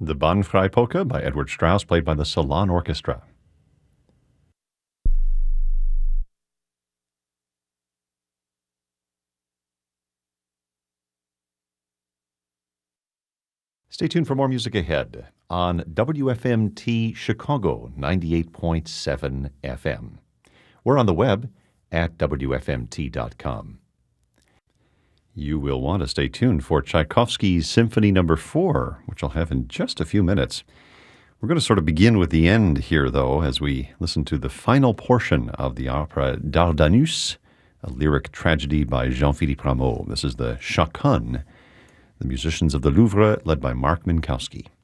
The Bahnfrei Polka by Edward Strauss, played by the Salon Orchestra. Stay tuned for more music ahead on WFMT Chicago 98.7 FM. We're on the web at WFMT.com. You will want to stay tuned for Tchaikovsky's Symphony No. 4, which I'll have in just a few minutes. We're going to sort of begin with the end here, though, as we listen to the final portion of the opera Dardanus, a lyric tragedy by Jean-Philippe Rameau. This is the Chaconne, the musicians of the Louvre, led by Mark Minkowski.